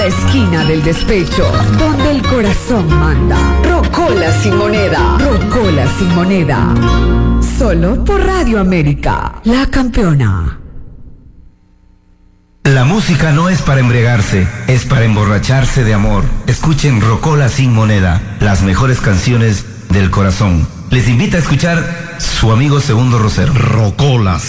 Esquina del despecho, donde el corazón manda. Rocola sin moneda. Rocola sin moneda. Solo por Radio América, la campeona. La música no es para embriagarse, es para emborracharse de amor. Escuchen Rocola sin moneda, las mejores canciones del corazón. Les invita a escuchar su amigo Segundo Rosero. Rocola